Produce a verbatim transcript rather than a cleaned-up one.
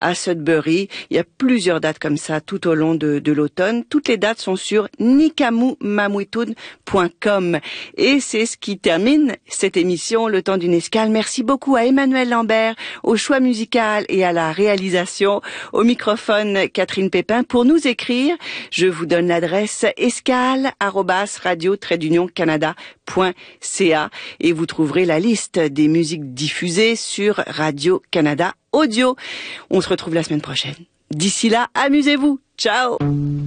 à Sudbury. Il y a plusieurs dates comme ça tout au long de, de l'automne. Toutes les dates sont sur nikamumamuitun point com. Et c'est ce qui termine cette émission, Le Temps d'une escale. Merci beaucoup à Emmanuel Lambert, au choix musical et à la réalisation. Au microphone, Catherine Pépin. Pour nous écrire, je vous donne l'adresse escale arobase radio trait d'union canada point c a et vous trouverez la liste des musiques diffusées sur Radio-Canada Audio. On se retrouve la semaine prochaine. D'ici là, amusez-vous. Ciao!